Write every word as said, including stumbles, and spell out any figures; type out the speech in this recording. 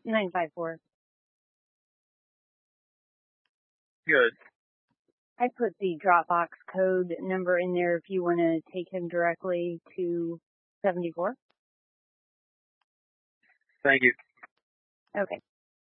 nine five four. Good. I put the Dropbox code number in there if you want to take him directly to seventy-four. Thank you. Okay.